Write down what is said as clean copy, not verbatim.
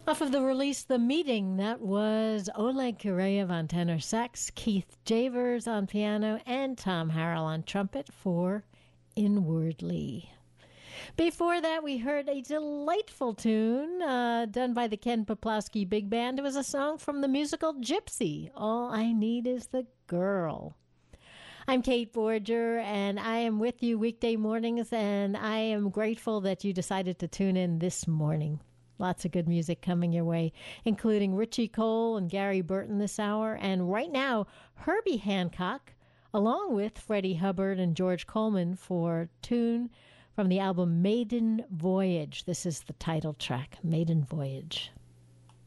Off of the release The Meeting, that was Oleg Kureyev on tenor sax, Keith Javers on piano, and Tom Harrell on trumpet for Inwardly. Before that, we heard a delightful tune done by the Ken Poplawski Big Band. It was a song from the musical Gypsy, All I Need Is the Girl. I'm Kate Borger, and I am with you weekday mornings, and I am grateful that you decided to tune in this morning. Lots of good music coming your way, including Richie Cole and Gary Burton this hour. And right now, Herbie Hancock, along with Freddie Hubbard and George Coleman for tune from the album Maiden Voyage. This is the title track, Maiden Voyage.